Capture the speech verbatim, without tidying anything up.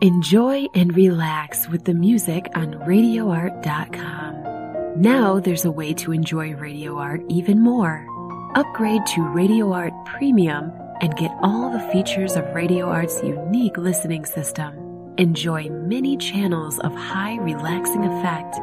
Enjoy and relax with the music on radio art dot com. Now there's a way to enjoy Radio Art even more. Upgrade to Radio Art Premium and get all the features of Radio Art's unique listening system. Enjoy many channels of high relaxing effect